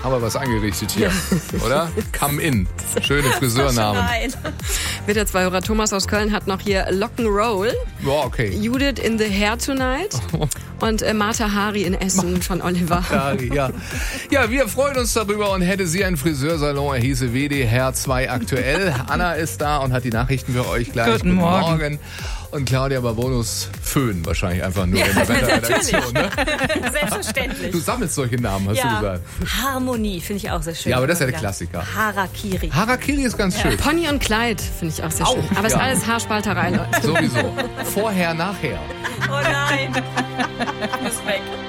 Haben wir was angerichtet hier, oder? Come in. Schöne Friseurnamen. Bitte 2 Hörer. Thomas aus Köln hat noch hier Lock'n'Roll. Ja, okay. Judith in the Hair Tonight. Und Martha Hari in Essen von Oliver. Hari, ja. Ja, wir freuen uns darüber und hätte sie einen Friseursalon, er hieße WD Hair 2 aktuell. Anna ist da und hat die Nachrichten für euch gleich. Guten Morgen. Und Claudia Barbonus Föhn wahrscheinlich einfach nur in der Wetterredaktion. Ne? Selbstverständlich. Du sammelst solche Namen, hast du gesagt. Harmonie finde ich auch sehr schön. Ja, aber das ist ja der Klassiker. Harakiri. Harakiri ist ganz schön. Pony und Kleid finde ich auch sehr schön. Aber es ist alles Haarspalterei, Leute. Sowieso. Vorher, nachher. Oh nein. Ist weg.